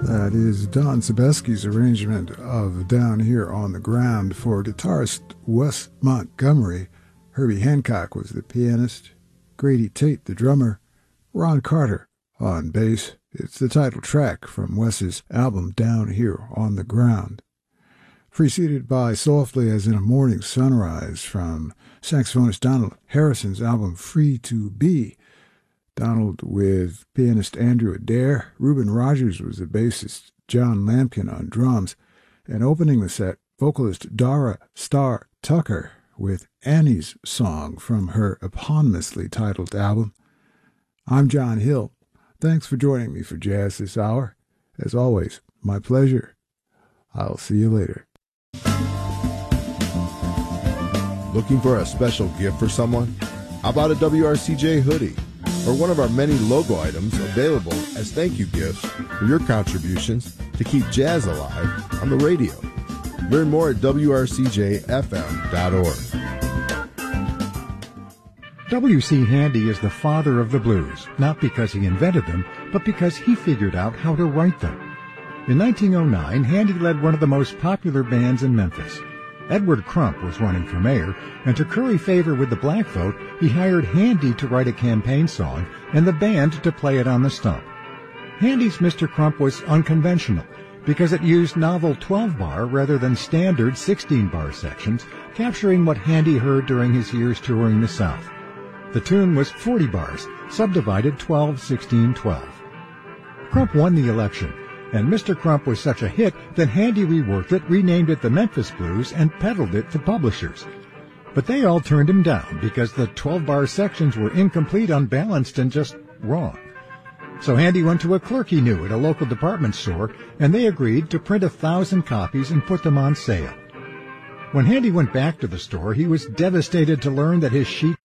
That is Don Sebesky's arrangement of Down Here on the Ground for guitarist Wes Montgomery. Herbie Hancock was the pianist, Grady Tate the drummer, Ron Carter on bass. It's the title track from Wes's album Down Here on the Ground. Preceded by Softly as in a Morning Sunrise from saxophonist Donald Harrison's album Free to Be. Donald with pianist Andrew Adair. Reuben Rogers was the bassist, John Lampkin on drums, and opening the set, vocalist Dara Starr Tucker with Annie's Song from her eponymously titled album. I'm John Hill. Thanks for joining me for Jazz this hour. As always, my pleasure. I'll see you later. Looking for a special gift for someone? How about a WRCJ hoodie? Or one of our many logo items available as thank you gifts for your contributions to keep jazz alive on the radio. Learn more at WRCJFM.org. W.C. Handy is the father of the blues, not because he invented them, but because he figured out how to write them. In 1909, Handy led one of the most popular bands in Memphis. Edward Crump was running for mayor, and to curry favor with the black vote, he hired Handy to write a campaign song and the band to play it on the stump. Handy's Mr. Crump was unconventional because it used novel 12-bar rather than standard 16-bar sections, capturing what Handy heard during his years touring the South. The tune was 40 bars, subdivided 12-16-12. Crump won the election, and Mr. Crump was such a hit that Handy reworked it, renamed it the Memphis Blues, and peddled it to publishers. But they all turned him down because the 12-bar sections were incomplete, unbalanced, and just wrong. So Handy went to a clerk he knew at a local department store, and they agreed to print 1,000 copies and put them on sale. When Handy went back to the store, he was devastated to learn that his sheet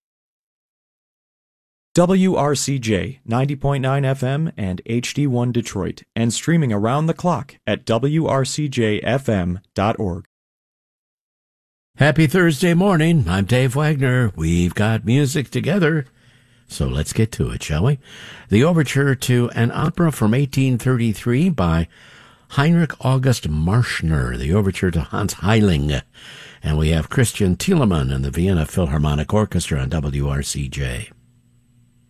WRCJ 90.9 FM and HD1 Detroit, and streaming around the clock at WRCJFM.org. Happy Thursday morning. I'm Dave Wagner. We've got music together, so let's get to it, shall we? The overture to an opera from 1833 by Heinrich August Marschner, the overture to Hans Heiling. And we have Christian Thielemann and the Vienna Philharmonic Orchestra on WRCJ.